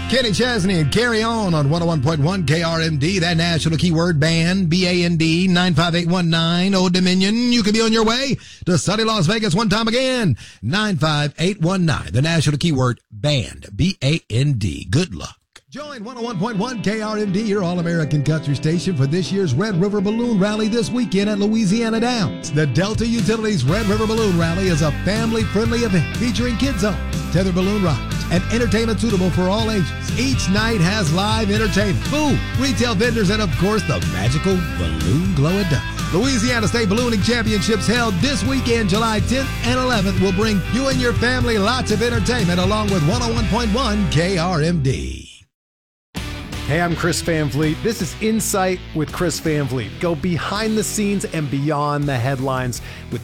Kenny Chesney and Carry On 101.1 KRMD. That national keyword band, BAND 95819, Old Dominion. You could be on your way to sunny Las Vegas one time again. 95819, the national keyword band, BAND. Good luck. Join 101.1 KRMD, your all-American country station, for this year's Red River Balloon Rally this weekend at Louisiana Downs. The Delta Utilities Red River Balloon Rally is a family-friendly event featuring kids zone, tethered balloon rides, and entertainment suitable for all ages. Each night has live entertainment, food, retail vendors, and of course the magical balloon glow-in-the-dark. Louisiana State Ballooning Championships held this weekend, July 10th and 11th, will bring you and your family lots of entertainment along with 101.1 KRMD. Hey, I'm Chris Van Vliet. This is Insight with Chris Van Vliet. Go behind the scenes and beyond the headlines with